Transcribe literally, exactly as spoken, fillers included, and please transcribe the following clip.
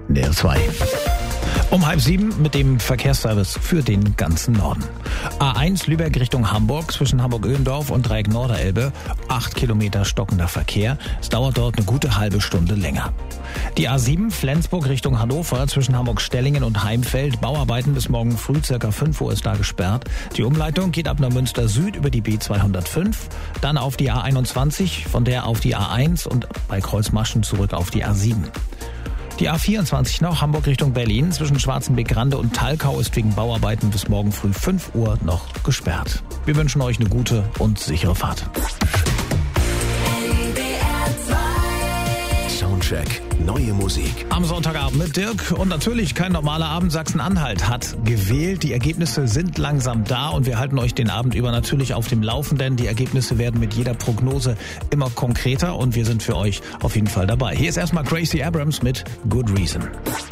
in der R zwei. Um halb sieben mit dem Verkehrsservice für den ganzen Norden. A eins Lübeck Richtung Hamburg zwischen Hamburg-Öhlendorf und Dreieck Norderelbe. Acht Kilometer stockender Verkehr. Es dauert dort eine gute halbe Stunde länger. Die A sieben Flensburg Richtung Hannover zwischen Hamburg-Stellingen und Heimfeld. Bauarbeiten bis morgen früh, circa fünf Uhr ist da gesperrt. Die Umleitung geht ab Neumünster Süd über die B zweihundertfünf, dann auf die A einundzwanzig, von der auf die A eins und bei Kreuzmaschen zurück auf die A sieben. Die A vierundzwanzig noch, Hamburg Richtung Berlin, zwischen Schwarzenbeck-Grande und Talkau ist wegen Bauarbeiten bis morgen früh fünf Uhr noch gesperrt. Wir wünschen euch eine gute und sichere Fahrt. Soundcheck, neue Musik. Am Sonntagabend mit Dirk und natürlich kein normaler Abend. Sachsen-Anhalt hat gewählt. Die Ergebnisse sind langsam da und wir halten euch den Abend über natürlich auf dem Laufenden. Die Ergebnisse werden mit jeder Prognose immer konkreter und wir sind für euch auf jeden Fall dabei. Hier ist erstmal Gracie Abrams mit Good Reason.